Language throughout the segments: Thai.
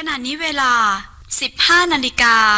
ขณะนี้เวลา 15 นาฬิกา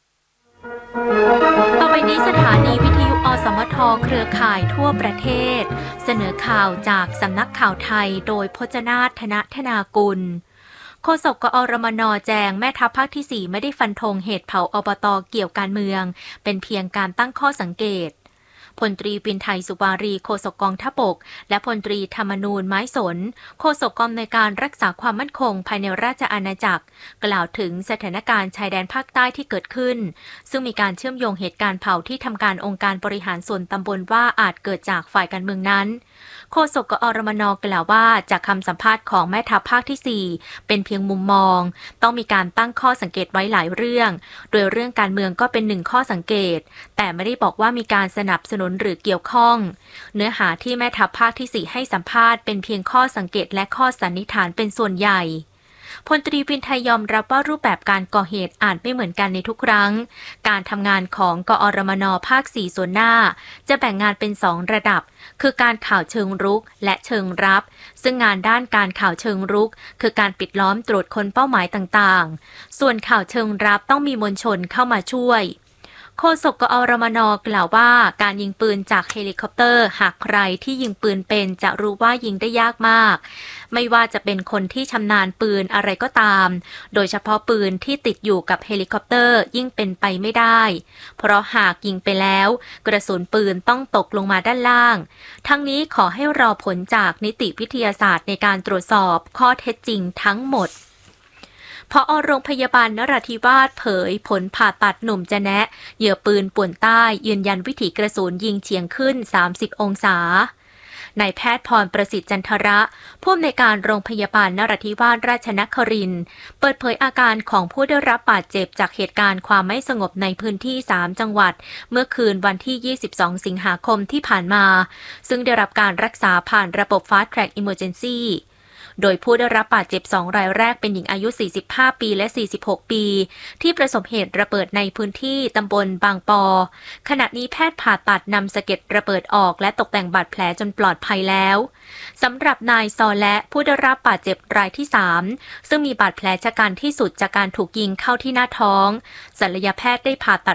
ต่อไปนี้สถานีวิทยุอสมทเครือข่ายทั่วประเทศเสนอข่าวจากสำนักข่าวไทยโดยพจนาถ ธนธนากุลโฆษกกอรมน.แจงแม่ทัพภาคที่ 4ไม่ได้ฟันธงเหตุเผาอบต.เกี่ยวการเมืองเป็นเพียงการตั้งข้อสังเกตพลตรีปินไทยสุวารีโฆษกกองทัพบกและพลตรีธรรมนูญไม้สนโฆษกกองอำนวยการรักษาความมั่นคงภายในราชอาณาจักรกล่าวถึงสถานการณ์ชายแดนภาคใต้ที่เกิดขึ้นซึ่งมีการเชื่อมโยงเหตุการณ์เผาที่ทำการองค์การบริหารส่วนตำบลว่าอาจเกิดจากฝ่ายการเมืองนั้นโฆษกกอรมน.กล่าวว่าจากคำสัมภาษณ์ของแม่ทัพภาคที่ 4เป็นเพียงมุมมองต้องมีการตั้งข้อสังเกตไว้หลายเรื่องโดยเรื่องการเมืองก็เป็นหนึ่งข้อสังเกตแต่ไม่ได้บอกว่ามีการสนับสนุนหรือเกี่ยวข้องเนื้อหาที่แม่ทัพภาคที่ 4ให้สัมภาษณ์เป็นเพียงข้อสังเกตและข้อสันนิษฐานเป็นส่วนใหญ่พลตรีปินไทยยอมรับว่ารูปแบบการก่อเหตุอาจไม่เหมือนกันในทุกครั้งการทำงานของกอรมน.ภาค 4ส่วนหน้าจะแบ่งงานเป็น2ระดับคือการข่าวเชิงรุกและเชิงรับซึ่งงานด้านการข่าวเชิงรุกคือการปิดล้อมตรวจค้นเป้าหมายต่างๆส่วนข่าวเชิงรับต้องมีมวลชนเข้ามาช่วยโฆษกกอรมน.กล่าวว่าการยิงปืนจากเฮลิคอปเตอร์หากใครที่ยิงปืนเป็นจะรู้ว่ายิงได้ยากมากไม่ว่าจะเป็นคนที่ชำนาญปืนอะไรก็ตามโดยเฉพาะปืนที่ติดอยู่กับเฮลิคอปเตอร์ยิ่งเป็นไปไม่ได้เพราะหากยิงไปแล้วกระสุนปืนต้องตกลงมาด้านล่างทั้งนี้ขอให้รอผลจากนิติวิทยาศาสตร์ในการตรวจสอบข้อเท็จจริงทั้งหมดผอ.โรงพยาบาลนราธิวาสเผยผลผ่าตัดหนุ่มจะแนะเหยื่อปืนป่วนใต้ยืนยันวิถีกระสุนยิงเฉียงขึ้น30องศานายแพทย์พรประสิทธิ์จันทระผู้อำนวยการโรงพยาบาลนราธิวาสราชนครินทร์เปิดเผยอาการของผู้ได้รับบาดเจ็บจากเหตุการณ์ความไม่สงบในพื้นที่3จังหวัดเมื่อคืนวันที่22สิงหาคมที่ผ่านมาซึ่งได้รับการรักษาผ่านระบบ Fast Track Emergencyโดยผู้ได้รับบาดเจ็บ2รายแรกเป็นหญิงอายุ45ปีและ46ปีที่ประสบเหตุระเบิดในพื้นที่ตำบลบางปอขณะนี้แพทย์ผ่าตัดนำสะเก็ดระเบิดออกและตกแต่งบาดแผลจนปลอดภัยแล้วสำหรับนายซอและผู้ได้รับบาดเจ็บรายที่3ซึ่งมีบาดแผลชะกันที่สุดจากการถูกยิงเข้าที่หน้าท้องศัลยแพทย์ได้ผ่าตัด